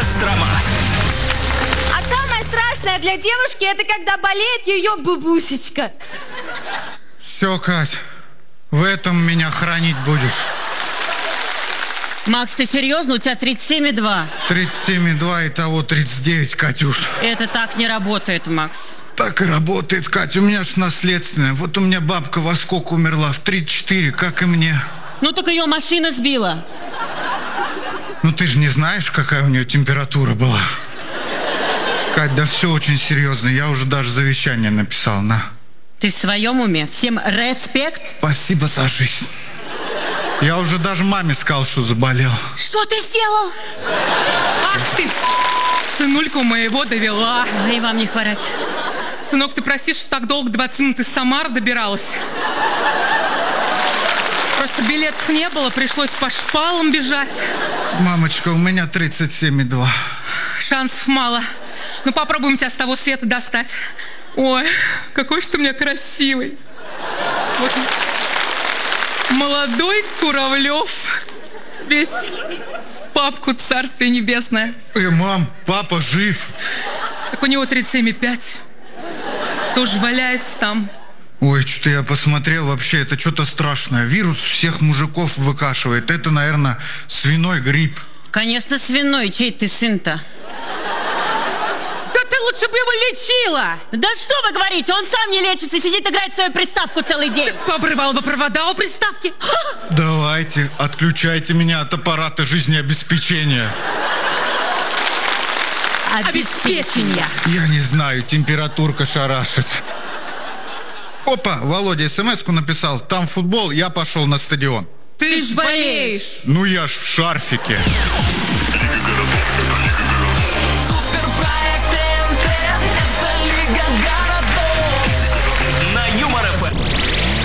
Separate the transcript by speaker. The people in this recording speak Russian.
Speaker 1: Кострома.
Speaker 2: А самое страшное для девушки, это когда болеет ее бубусечка.
Speaker 3: Все, Кать, в этом меня хранить будешь.
Speaker 4: Макс, ты серьезно? У тебя 37,2.
Speaker 3: 37,2, итого 39, Катюш.
Speaker 4: Это так не работает, Макс.
Speaker 3: Так и работает, Катя, у меня ж наследственное. Вот у меня бабка во сколько умерла? В 34, как и мне.
Speaker 4: Ну так ее машина сбила.
Speaker 3: Ну ты же не знаешь, какая у нее температура была. Кать, да все очень серьезно, я уже даже завещание написал, на.
Speaker 4: Ты в своем уме? Всем респект?
Speaker 3: Спасибо за жизнь. Я уже даже маме сказал, что заболел.
Speaker 4: Что ты сделал?
Speaker 5: Ах ты, сынульку моего довела.
Speaker 4: И вам не хворать.
Speaker 5: Сынок, ты простишь, что так долго 20 минут из Самары добиралась? Просто билетов не было, пришлось по шпалам бежать.
Speaker 3: Мамочка, у меня 37,2.
Speaker 5: Шансов мало. Ну попробуем тебя с того света достать. Ой, какой же ты у меня красивый. Вот. Молодой Куравлев. Весь в папку Царствие Небесное.
Speaker 3: Мам, папа жив.
Speaker 5: Так у него 37,5. Тоже валяется там.
Speaker 3: Ой, что-то я посмотрел, вообще, это что-то страшное. Вирус всех мужиков выкашивает. Это, наверное, свиной грипп.
Speaker 4: Конечно, свиной. Чей ты сын-то?
Speaker 5: Да ты лучше бы его лечила!
Speaker 4: Да что вы говорите? Он сам не лечится, сидит играть в свою приставку целый день.
Speaker 5: Пообрывал бы провода у приставки.
Speaker 3: Давайте, отключайте меня от аппарата жизнеобеспечения.
Speaker 5: Обеспечение.
Speaker 3: Я не знаю, температурка шарашит. Опа, Володя смс-ку написал. Там футбол, я пошел на стадион.
Speaker 5: Ты ж болеешь.
Speaker 3: Ну я ж в шарфике.